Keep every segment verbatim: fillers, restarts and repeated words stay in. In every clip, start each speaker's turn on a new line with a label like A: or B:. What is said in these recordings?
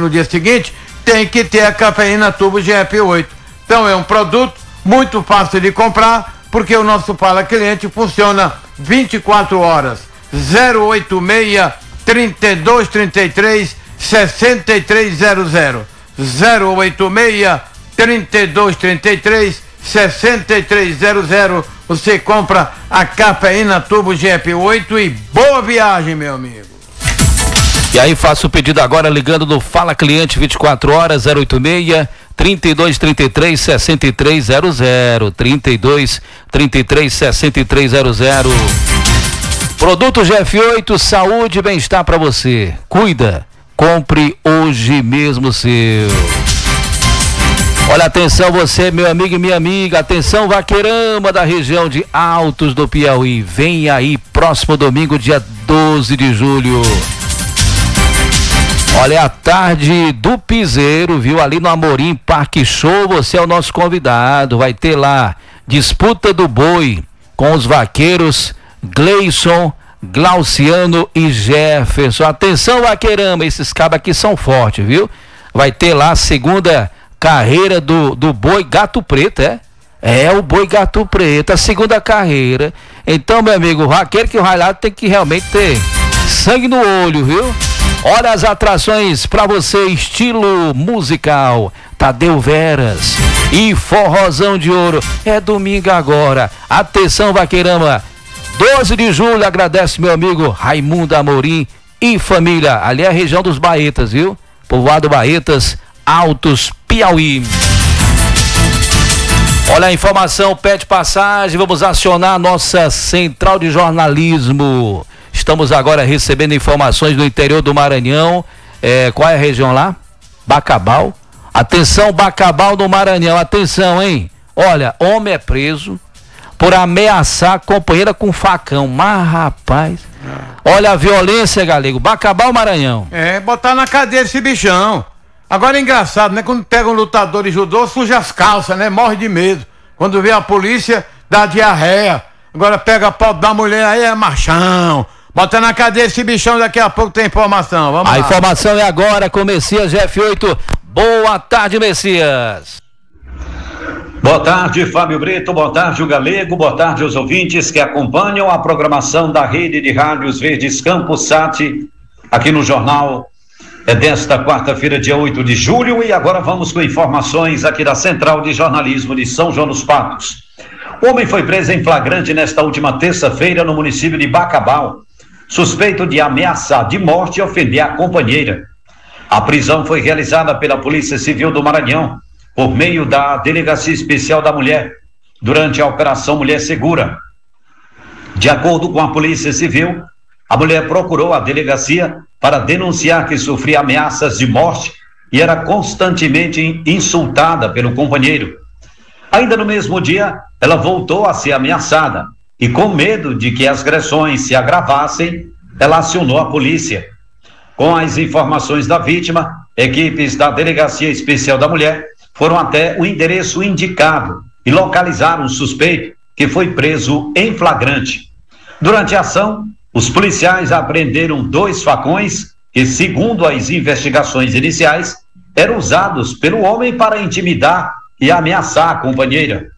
A: no dia seguinte, tem que ter a cafeína Turbo G F oito. Então é um produto muito fácil de comprar, porque o nosso Fala Cliente funciona vinte e quatro horas. zero oito seis, trinta e dois, trinta e três, sessenta e três zero zero. zero oito seis, trinta e dois, trinta e três, sessenta e três zero zero. Você compra a cafeína Turbo G F oito e boa viagem, meu amigo.
B: E aí, faça o pedido agora ligando no Fala Cliente vinte e quatro horas, zero oito seis, trinta e dois, trinta e três, sessenta e três zero zero. trinta e dois, trinta e três, sessenta e três zero zero. Produto G F oito, saúde e bem-estar para você. Cuida, compre hoje mesmo o seu. Olha, atenção você, meu amigo e minha amiga, atenção vaqueirama da região de Altos do Piauí. Vem aí, próximo domingo, dia doze de julho. Olha, a tarde do Piseiro, viu? Ali no Amorim Parque Show, você é o nosso convidado. Vai ter lá disputa do boi com os vaqueiros Gleison, Glauciano e Jefferson. Atenção, vaqueirama, esses cabos aqui são fortes, viu? Vai ter lá a segunda carreira do, do boi Gato Preto, é? É o boi Gato Preto, a segunda carreira. Então, meu amigo, o vaqueiro que vai lá tem que realmente ter sangue no olho, viu? Olha as atrações para você, estilo musical, Tadeu Veras e Forrozão de Ouro. É domingo agora. Atenção, vaqueirama. doze de julho, agradece meu amigo Raimundo Amorim e família. Ali é a região dos Baetas, viu? Povoado Baetas, Altos, Piauí. Olha a informação, pede passagem, vamos acionar a nossa central de jornalismo. Estamos agora recebendo informações do interior do Maranhão. É, qual é a região lá? Bacabal. Atenção, Bacabal do Maranhão. Atenção, hein? Olha, homem é preso por ameaçar a companheira com facão. Mas, rapaz, olha a violência, galego. Bacabal, Maranhão.
A: É, botar na cadeia esse bichão. Agora é engraçado, né? Quando pega um lutador de judô, suja as calças, né? Morre de medo. Quando vê a polícia, dá diarreia. Agora pega a pau da mulher, aí é machão. Bota na cadeia esse bichão, daqui a pouco tem informação. Vamos
B: a
A: lá.
B: Informação é agora com Messias G F oito. Boa tarde, Messias.
C: Boa tarde, Fábio Brito, boa tarde, o Galego, boa tarde aos ouvintes que acompanham a programação da Rede de Rádios Verdes Campos Sat, aqui no Jornal é desta quarta-feira, dia oito de julho, e agora vamos com informações aqui da Central de Jornalismo de São João dos Patos. O homem foi preso em flagrante nesta última terça-feira no município de Bacabal, suspeito de ameaçar de morte e ofender a companheira. A prisão foi realizada pela Polícia Civil do Maranhão, por meio da Delegacia Especial da Mulher, durante a Operação Mulher Segura. De acordo com a Polícia Civil, a mulher procurou a delegacia para denunciar que sofria ameaças de morte e era constantemente insultada pelo companheiro. Ainda no mesmo dia, ela voltou a ser ameaçada e, com medo de que as agressões se agravassem, ela acionou a polícia. Com as informações da vítima, equipes da Delegacia Especial da Mulher foram até o endereço indicado e localizaram o suspeito, que foi preso em flagrante. Durante a ação, os policiais apreenderam dois facões que, segundo as investigações iniciais, eram usados pelo homem para intimidar e ameaçar a companheira.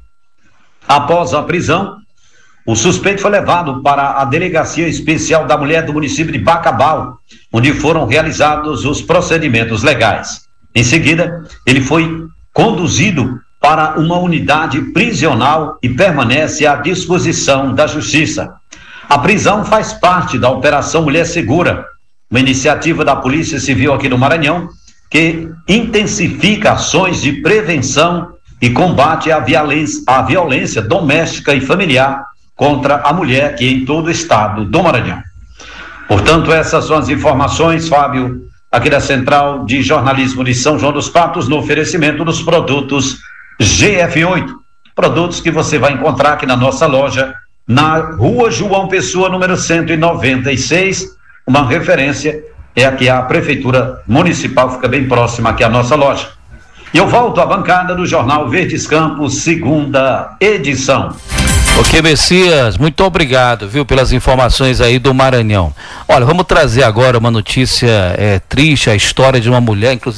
C: Após a prisão, o suspeito foi levado para a Delegacia Especial da Mulher do município de Bacabal, onde foram realizados os procedimentos legais. Em seguida, ele foi conduzido para uma unidade prisional e permanece à disposição da Justiça. A prisão faz parte da Operação Mulher Segura, uma iniciativa da Polícia Civil aqui no Maranhão, que intensifica ações de prevenção e combate à violência, à violência doméstica e familiar contra a mulher aqui em todo o estado do Maranhão. Portanto, essas são as informações, Fábio, aqui da Central de Jornalismo de São João dos Patos, no oferecimento dos produtos G F oito. Produtos que você vai encontrar aqui na nossa loja, na Rua João Pessoa, número cento e noventa e seis. Uma referência é aqui a Prefeitura Municipal, fica bem próxima aqui à nossa loja. E eu volto à bancada do Jornal Verdes Campos, segunda edição.
B: Ok, Messias, muito obrigado, viu, pelas informações aí do Maranhão. Olha, vamos trazer agora uma notícia é, triste, a história de uma mulher, inclusive